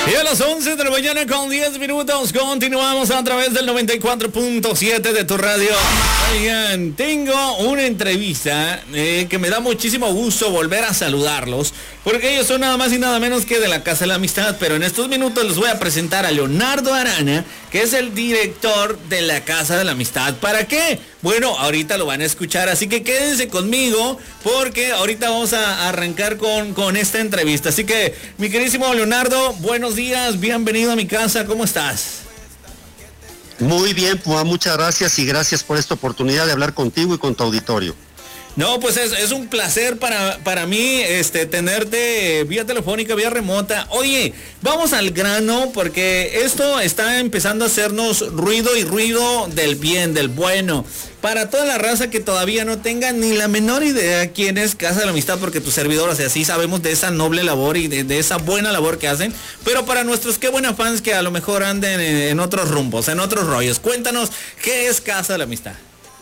Y a las 11 de la mañana con 10 minutos continuamos a través del 94.7 de tu radio. Oigan, tengo una entrevista que me da muchísimo gusto volver a saludarlos, porque ellos son nada más y nada menos que de la Casa de la Amistad, pero en estos minutos les voy a presentar a Leonardo Arana, que es el director de la Casa de la Amistad. ¿Para qué? Bueno, ahorita lo van a escuchar, así que quédense conmigo, porque ahorita vamos a arrancar con esta entrevista. Así que, mi queridísimo Leonardo, buenos días, bienvenido a mi casa, ¿cómo estás? Muy bien, Puma, muchas gracias y gracias por esta oportunidad de hablar contigo y con tu auditorio. No, pues es un placer para mí tenerte vía telefónica, vía remota. Oye, vamos al grano, porque esto está empezando a hacernos ruido y ruido del bien, del bueno. Para toda la raza que todavía no tenga ni la menor idea quién es Casa de la Amistad, porque tu servidor, o sea, sí sabemos de esa noble labor y de esa buena labor que hacen, pero para nuestros qué buena fans que a lo mejor anden en otros rumbos, en otros rollos, cuéntanos, ¿qué es Casa de la Amistad?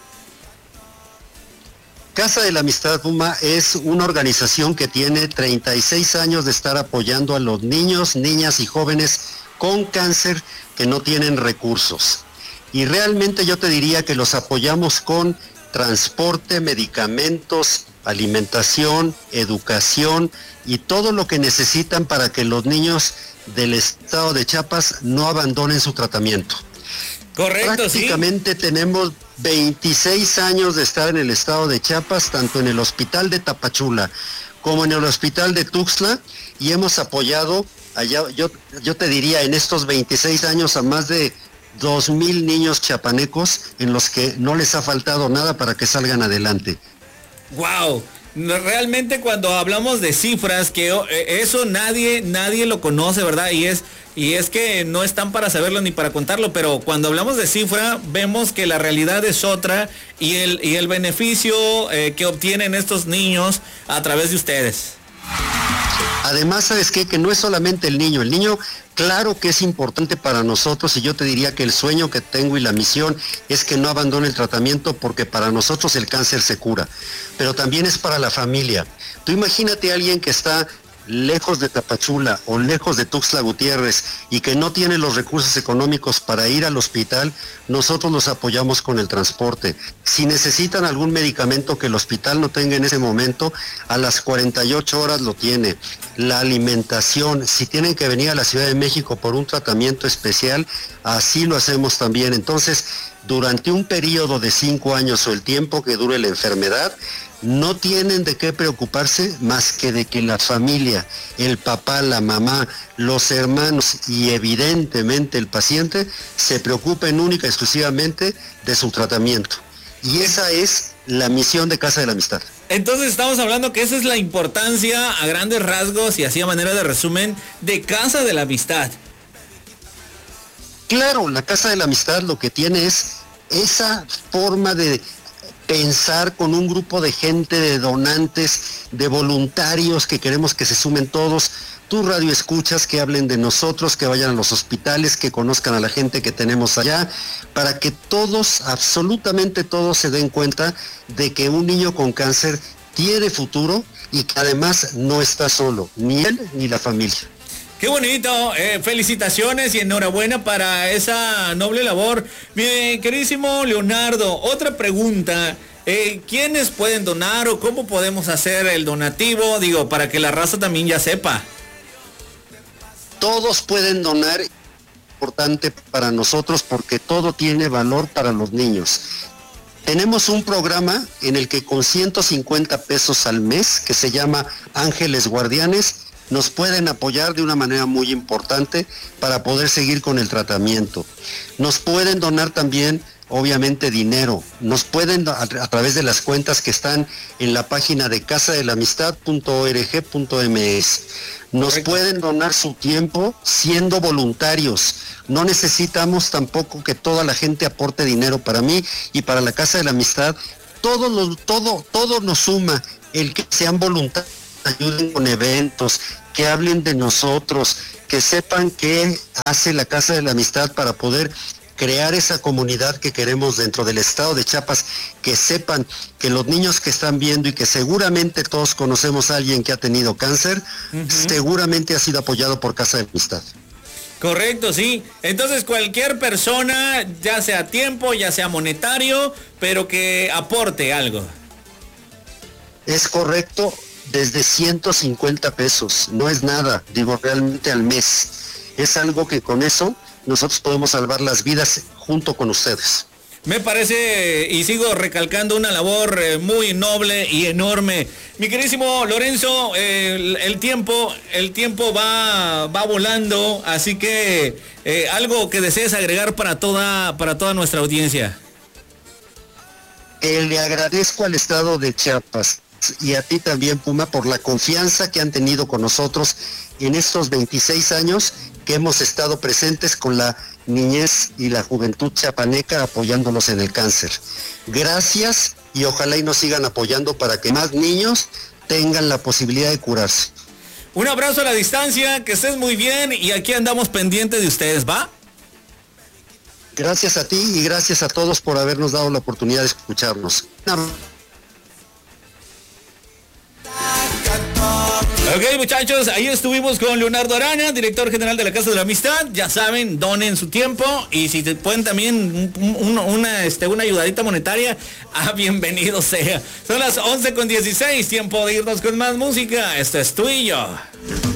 Casa de la Amistad, Puma, es una organización que tiene 36 años de estar apoyando a los niños, niñas y jóvenes con cáncer que no tienen recursos. Y realmente yo te diría que los apoyamos con transporte, medicamentos, alimentación, educación y todo lo que necesitan para que los niños del estado de Chiapas no abandonen su tratamiento. Correcto, prácticamente sí. Tenemos 26 años de estar en el estado de Chiapas, tanto en el hospital de Tapachula como en el hospital de Tuxtla, y hemos apoyado allá, yo te diría, en estos 26 años a más de 2,000 niños chiapanecos en los que no les ha faltado nada para que salgan adelante. ¡Wow! Realmente cuando hablamos de cifras, que eso nadie lo conoce, ¿verdad? Y es que no están para saberlo ni para contarlo, pero cuando hablamos de cifra, vemos que la realidad es otra y el beneficio que obtienen estos niños a través de ustedes. Además, ¿sabes qué? Que no es solamente el niño claro que es importante para nosotros, y yo te diría que el sueño que tengo y la misión es que no abandone el tratamiento, porque para nosotros el cáncer se cura, pero también es para la familia. Tú imagínate a alguien que está lejos de Tapachula o lejos de Tuxtla Gutiérrez y que no tiene los recursos económicos para ir al hospital. Nosotros los apoyamos con el transporte. Si necesitan algún medicamento que el hospital no tenga en ese momento, a las 48 horas lo tiene. La alimentación, si tienen que venir a la Ciudad de México por un tratamiento especial, así lo hacemos también. Entonces, durante un periodo de 5 años o el tiempo que dure la enfermedad, no tienen de qué preocuparse más que de que la familia, el papá, la mamá, los hermanos y evidentemente el paciente se preocupen única y exclusivamente de su tratamiento. Y esa es la misión de Casa de la Amistad. Entonces estamos hablando que esa es la importancia a grandes rasgos y así a manera de resumen de Casa de la Amistad. Claro, la Casa de la Amistad lo que tiene es esa forma de pensar con un grupo de gente, de donantes, de voluntarios que queremos que se sumen todos. Tú radio escuchas, que hablen de nosotros, que vayan a los hospitales, que conozcan a la gente que tenemos allá, para que todos, absolutamente todos, se den cuenta de que un niño con cáncer tiene futuro y que además no está solo, ni él ni la familia. ¡Qué bonito! Felicitaciones y enhorabuena para esa noble labor. Mi queridísimo Leonardo, otra pregunta. ¿Quiénes pueden donar o cómo podemos hacer el donativo? Digo, para que la raza también ya sepa. Todos pueden donar, es importante para nosotros porque todo tiene valor para los niños. Tenemos un programa en el que con 150 pesos al mes, que se llama Ángeles Guardianes, nos pueden apoyar de una manera muy importante para poder seguir con el tratamiento. Nos pueden donar también, obviamente, dinero. Nos pueden, a través de las cuentas que están en la página de casadelamistad.org.mx. Nos pueden donar su tiempo siendo voluntarios. No necesitamos tampoco que toda la gente aporte dinero. Para mí y para la Casa de la Amistad, todo nos suma. El que sean voluntarios, ayuden con eventos, que hablen de nosotros, que sepan qué hace la Casa de la Amistad para poder crear esa comunidad que queremos dentro del estado de Chiapas, que sepan que los niños que están viendo y que seguramente todos conocemos a alguien que ha tenido cáncer, seguramente ha sido apoyado por Casa de la Amistad. Correcto, sí. Entonces cualquier persona, ya sea tiempo, ya sea monetario, pero que aporte algo. Es correcto, desde 150 pesos, no es nada, digo, realmente al mes. Es algo que con eso nosotros podemos salvar las vidas junto con ustedes. Me parece, y sigo recalcando, una labor muy noble y enorme. Mi queridísimo Lorenzo, el tiempo va volando, así que algo que desees agregar para toda nuestra audiencia. Le agradezco al Estado de Chiapas y a ti también, Puma, por la confianza que han tenido con nosotros en estos 26 años que hemos estado presentes con la niñez y la juventud chiapaneca apoyándolos en el cáncer. Gracias y ojalá y nos sigan apoyando para que más niños tengan la posibilidad de curarse. Un abrazo a la distancia, que estés muy bien y aquí andamos pendientes de ustedes, ¿va? Gracias a ti y gracias a todos por habernos dado la oportunidad de escucharnos. Ok, muchachos, ahí estuvimos con Leonardo Arana, director general de la Casa de la Amistad. Ya saben, donen su tiempo y si te pueden también una ayudadita monetaria, bienvenido sea. Son las 11:16, tiempo de irnos con más música. Esto es Tú y Yo.